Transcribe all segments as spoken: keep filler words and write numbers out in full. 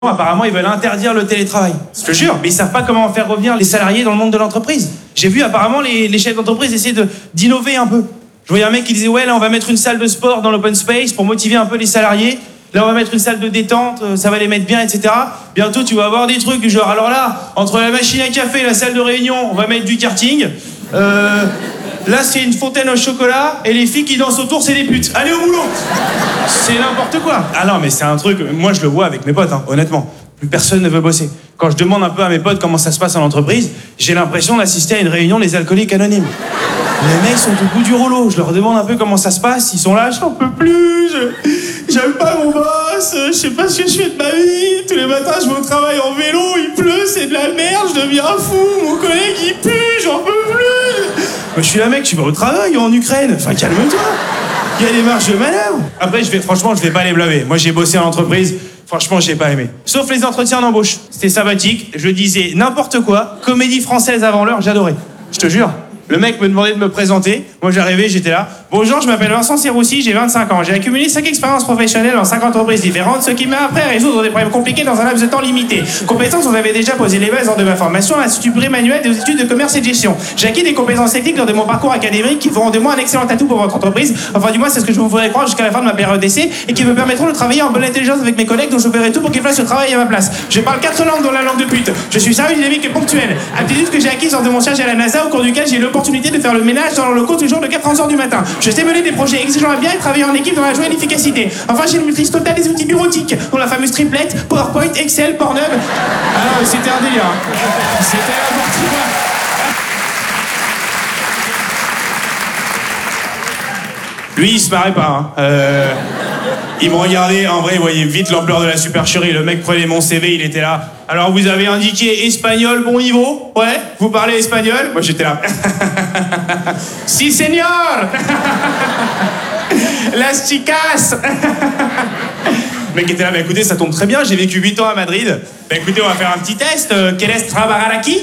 Apparemment, ils veulent interdire le télétravail. Je te jure, mais ils savent pas comment faire revenir les salariés dans le monde de l'entreprise. J'ai vu apparemment les, les chefs d'entreprise essayer de, d'innover un peu. Je voyais un mec qui disait ouais là on va mettre une salle de sport dans l'open space pour motiver un peu les salariés. Là on va mettre une salle de détente, ça va les mettre bien, et cetera. Bientôt tu vas avoir des trucs du genre alors là entre la machine à café et la salle de réunion, on va mettre du karting. Euh, là c'est une fontaine au chocolat et les filles qui dansent autour c'est des putes. Allez au boulot. C'est n'importe quoi. Ah non mais c'est un truc, moi je le vois avec mes potes, hein, honnêtement. Plus personne ne veut bosser. Quand je demande un peu à mes potes comment ça se passe en entreprise, j'ai l'impression d'assister à une réunion des alcooliques anonymes. Les mecs sont au bout du rouleau, je leur demande un peu comment ça se passe, ils sont là, j'en peux plus, je... j'aime pas mon boss, je sais pas ce que je fais de ma vie, tous les matins je vais au travail en vélo, il pleut, c'est de la merde, je deviens fou, mon collègue il pue, j'en peux plus. Moi je suis là mec, tu vas au travail en Ukraine, enfin calme-toi, il y a des marges de manœuvre. Après je vais, franchement je vais pas les blâmer, moi j'ai bossé en entreprise. Franchement, j'ai pas aimé. Sauf les entretiens d'embauche. C'était sympathique, je disais n'importe quoi, comédie française avant l'heure, j'adorais. Je te jure. Le mec me demandait de me présenter. Moi, j'arrivais, j'étais là. Bonjour, je m'appelle Vincent Serroussi, j'ai vingt-cinq ans. J'ai accumulé cinq expériences professionnelles dans cinq entreprises différentes, ce qui m'a appris à résoudre des problèmes compliqués dans un laps de temps limité. Compétences, on avait déjà posé les bases lors de ma formation à l'Institut Bré-Manuel des études de commerce et de gestion. J'ai acquis des compétences techniques lors de mon parcours académique qui feront de moi un excellent atout pour votre entreprise. Enfin, du moins, c'est ce que je vous voudrais croire jusqu'à la fin de ma période d'essai et qui me permettront de travailler en bonne intelligence avec mes collègues dont je ferai tout pour qu'ils fassent ce travail à ma place. Je parle quatre langues dont la langue de pute. Je suis sérieux, dynamique et ponctuel. Aptitude que j'ai acquise lors de mon stage à la NASA au cours duquel j'ai eu l'opportunité de faire le ménage dans leurs locaux toujours de quatre heures du matin. Je sais mener des projets exigeants et bien et travailler en équipe dans la joie et l'efficacité. Enfin, j'ai une maîtrise totale des outils bureautiques, dont la fameuse triplette, PowerPoint, Excel, Pornhub. Ah non, c'était un délire. C'était n'importe quoi. Lui, il se marrait pas. Hein. Euh, il me regardait, en vrai, il voyait vite l'ampleur de la supercherie. Le mec prenait mon C V, il était là. Alors, vous avez indiqué espagnol bon niveau? Ouais, vous parlez espagnol? Moi, j'étais là. Si, señor. Las chicas. Le mec était là, bah écoutez, ça tombe très bien, j'ai vécu huit ans à Madrid. Bah écoutez, on va faire un petit test. Euh, ¿Quieres trabajar aquí?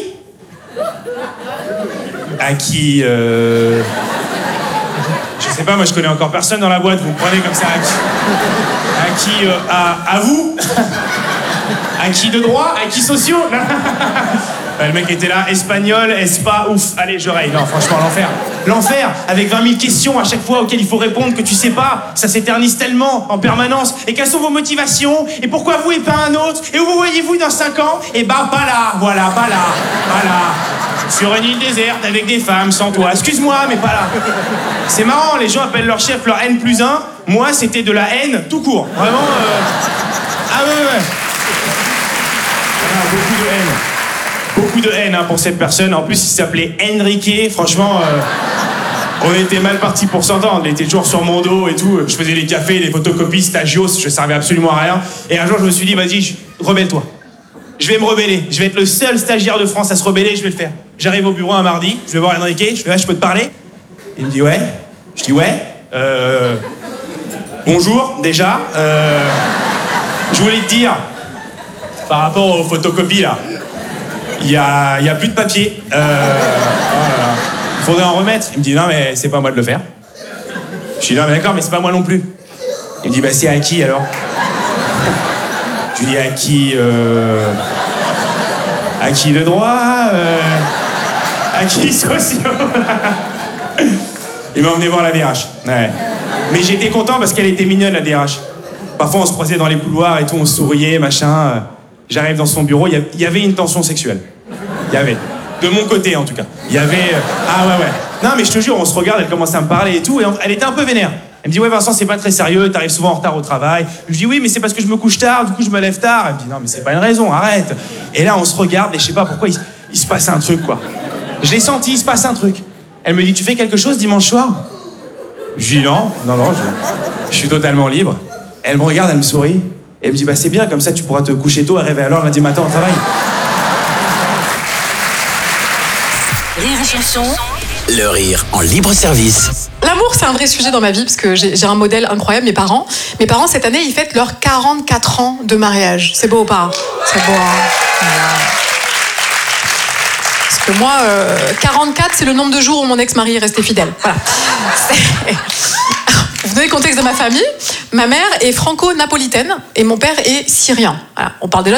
À qui euh... Je sais pas, moi je connais encore personne dans la boîte, vous me prenez comme ça à qui? À qui euh, à, à vous? À qui de droit? À qui sociaux? Bah, le mec était là, espagnol, est-ce pas ouf? Allez, je raye. Non, franchement, l'enfer. L'enfer, avec vingt mille questions à chaque fois auxquelles il faut répondre que tu sais pas. Ça s'éternise tellement en permanence. Et quelles sont vos motivations? Et pourquoi vous et pas un autre? Et où vous voyez-vous dans cinq ans? Et bah, pas là, voilà, pas là, pas là. Sur une île déserte avec des femmes sans toi. Excuse-moi, mais pas là. C'est marrant, les gens appellent leur chef leur N plus un. Moi, c'était de la haine tout court. Vraiment, euh... ah ouais, ouais. Ah, beaucoup de haine. Beaucoup de haine hein, pour cette personne. En plus, il s'appelait Enrique. Franchement, euh, on était mal partis pour s'entendre. Il était toujours sur mon dos et tout. Je faisais les cafés, les photocopies, stagios. Je servais absolument à rien. Et un jour, je me suis dit, vas-y, je... rebelle-toi. Je vais me rebeller. Je vais être le seul stagiaire de France à se rebeller. Je vais le faire. J'arrive au bureau un mardi. Je vais voir Enrique. Je fais, ouais, je peux te parler? Il me dit, ouais. Je dis, ouais. Euh... Bonjour, déjà. Euh... Je voulais te dire, par rapport aux photocopies, là, il y a, y a plus de papier. Euh, oh là là. Il faudrait en remettre. Il me dit non mais c'est pas moi de le faire. Je dis non mais d'accord mais c'est pas moi non plus. Il me dit bah c'est à qui alors? Je lui dis à qui euh... à qui le droit euh... à qui sociaux. Il m'a emmené voir la D R H. Ouais. Mais j'étais content parce qu'elle était mignonne la D R H. Parfois on se croisait dans les couloirs et tout, on souriait, machin. J'arrive dans son bureau, il y avait une tension sexuelle. Il y avait. De mon côté, en tout cas. Il y avait... Ah ouais, ouais. Non, mais je te jure, on se regarde, elle commence à me parler et tout, et elle était un peu vénère. Elle me dit, ouais, Vincent, c'est pas très sérieux, t'arrives souvent en retard au travail. Je lui dis, oui, mais c'est parce que je me couche tard, du coup, je me lève tard. Elle me dit, non, mais c'est pas une raison, arrête. Et là, on se regarde, et je sais pas pourquoi, il, il se passe un truc, quoi. Je l'ai senti, il se passe un truc. Elle me dit, tu fais quelque chose dimanche soir? Je dis, non, non, non, je, je suis totalement libre. Elle me regarde, elle me sourit. Et elle me dit, bah c'est bien, comme ça tu pourras te coucher tôt et réveiller à l'heure lundi matin au travail. Rire et chanson. Le rire en libre service. L'amour, c'est un vrai sujet dans ma vie parce que j'ai, j'ai un modèle incroyable, mes parents. Mes parents, cette année, ils fêtent leurs quarante-quatre ans de mariage. C'est beau ou pas? C'est beau, hein? Voilà. Parce que moi, euh, quarante-quatre, c'est le nombre de jours où mon ex-mari est resté fidèle. Voilà. C'est... vous donner le contexte de ma famille. Ma mère est franco-napolitaine et mon père est syrien. Voilà. On parle déjà